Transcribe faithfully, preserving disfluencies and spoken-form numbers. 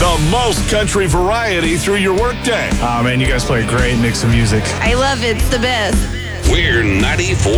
The most country variety through your workday. Oh, man, you guys play a great mix of music. I love it. It's the best. We're ninety-four